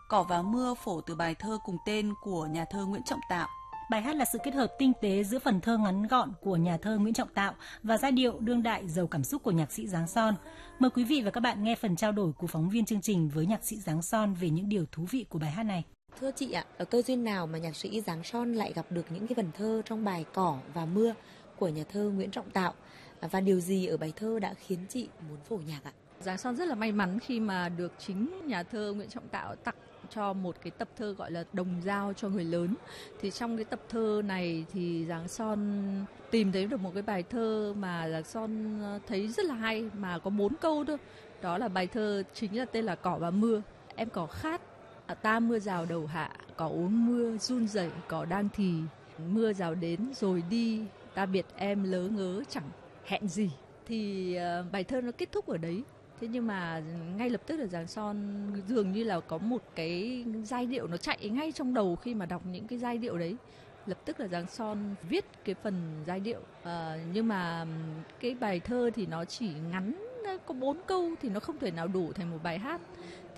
Cỏ và mưa phổ từ bài thơ cùng tên của nhà thơ Nguyễn Trọng Tạo. Bài hát là sự kết hợp tinh tế giữa phần thơ ngắn gọn của nhà thơ Nguyễn Trọng Tạo và giai điệu đương đại giàu cảm xúc của nhạc sĩ Giáng Son. Mời quý vị và các bạn nghe phần trao đổi của phóng viên chương trình với nhạc sĩ Giáng Son về những điều thú vị của bài hát này. Thưa chị ạ, ở cơ duyên nào mà nhạc sĩ Giáng Son lại gặp được những cái vần thơ trong bài Cỏ và Mưa của nhà thơ Nguyễn Trọng Tạo, và điều gì ở bài thơ đã khiến chị muốn phổ nhạc ạ? Giáng Son rất là may mắn khi mà được chính nhà thơ Nguyễn Trọng Tạo tặng cho một cái tập thơ gọi là Đồng Dao cho người lớn. Thì trong cái tập thơ này thì Giáng Son tìm thấy được một cái bài thơ mà Giáng Son thấy rất là hay, mà có 4 câu thôi. Đó là bài thơ chính là tên là Cỏ và Mưa. Em cỏ khát, ta mưa rào đầu hạ, cỏ uống mưa run rẩy, cỏ đang thì. Mưa rào đến rồi đi, ta biệt em lớ ngớ chẳng hẹn gì. Thì bài thơ nó kết thúc ở đấy. Thế nhưng mà ngay lập tức là Giáng Son dường như là có một cái giai điệu nó chạy ngay trong đầu khi mà đọc những cái giai điệu đấy. Lập tức là Giáng Son viết cái phần giai điệu. Nhưng mà cái bài thơ thì nó chỉ ngắn, có 4 câu thì nó không thể nào đủ thành một bài hát.